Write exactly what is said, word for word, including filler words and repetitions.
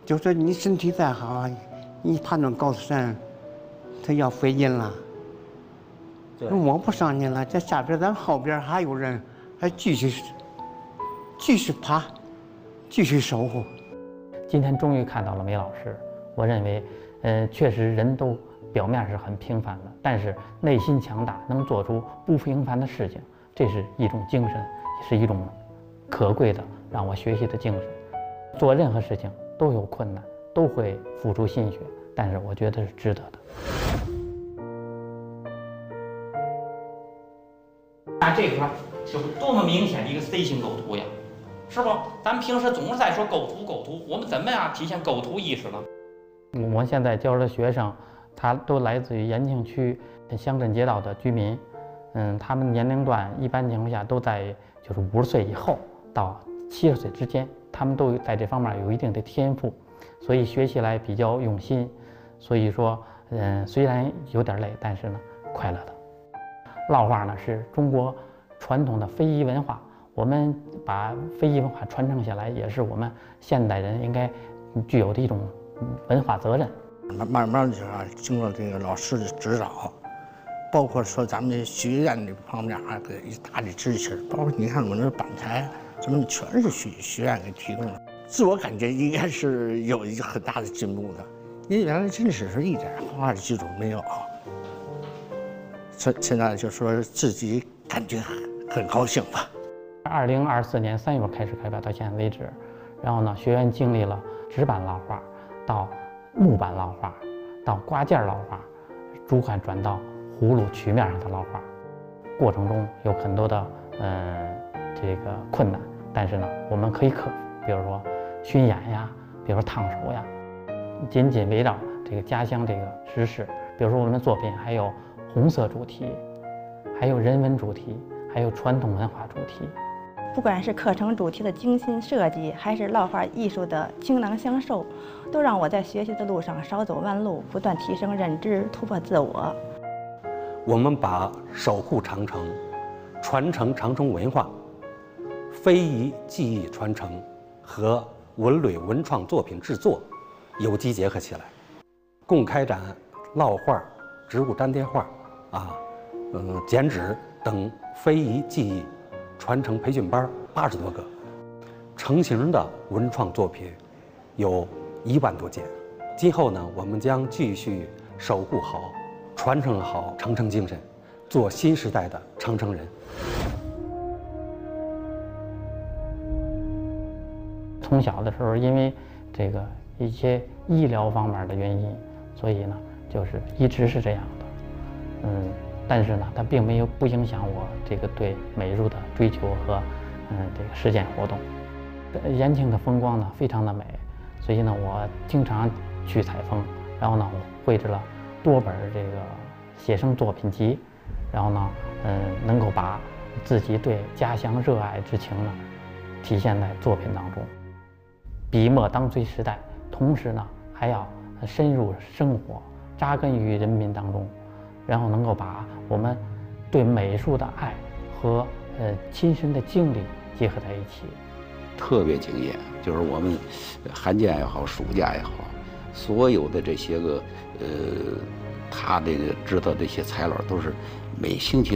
就说你身体再好，你爬那高山，他要费劲了。我不上去了，这下边咱后边还有人，还继续继续爬，继续守护。 今天终于看到了梅老师，我认为，呃，确实人都表面是很平凡的，但是内心强大，能做出不平凡的事情，这是一种精神，也是一种可贵的让我学习的精神。做任何事情都有困难，都会付出心血，但是我觉得是值得的。看这块是不是多么明显的一个 C 型构图呀？是不？咱们平时总是在说构图构图，我们怎么样体现构图意识呢？我现在教的学生，他都来自于延庆区乡镇街道的居民，嗯，他们年龄段一般情况下都在就是五十岁以后到七十岁之间，他们都在这方面有一定的天赋，所以学起来比较用心。所以说，嗯，虽然有点累，但是呢，快乐的。烙画呢是中国传统的非遗文化，我们把非遗文化传承下来，也是我们现代人应该具有的一种文化责任。 慢慢的啊，经过这个老师的指导，包括说咱们学院这方面啊，给一大的支持，包括你看我们这板材，什么全是学学院给提供的。自我感觉应该是有一个很大的进步的，因为原来真是是一点画画的基础没有。现现在就说自己感觉很高兴吧。 二零二四年三月开始开发到现在为止，然后呢，学员经历了纸板烙画，到木板烙画，到挂件烙画，逐渐转到葫芦曲面上的烙画。过程中有很多的嗯这个困难，但是呢，我们可以克服，比如说熏眼呀，比如说烫手呀，紧紧围绕这个家乡这个知识。比如说我们的作品还有红色主题，还有人文主题，还有传统文化主题。 不管是课程主题的精心设计，还是烙画艺术的倾囊相授，都让我在学习的路上少走弯路，不断提升认知，突破自我。 我们把守护长城、传承长城文化、非遗技艺传承和文旅文创作品制作有机结合起来，共开展烙画、植物粘贴画、啊，嗯，剪纸等非遗技艺传承培训班八十多个，成型的文创作品有一万多件。今后呢，我们将继续守护好、传承好长城精神，做新时代的长城人。 从小的时候，因为这个一些医疗方面的原因，所以呢，就是一直是这样的，嗯。但是呢，它并没有不影响我这个对美术的追求和嗯这个实践活动。延庆的风光呢非常的美，所以呢我经常去采风，然后呢我绘制了多本这个写生作品集，然后呢嗯能够把自己对家乡热爱之情呢体现在作品当中。笔墨当随时代，同时呢还要深入生活，扎根于人民当中。然后能够把我们对美术的爱和呃亲身的经历结合在一起， 特别敬业。就是我们寒假也好，暑假也好，所有的这些个呃，他这个制作这些材料都是每星期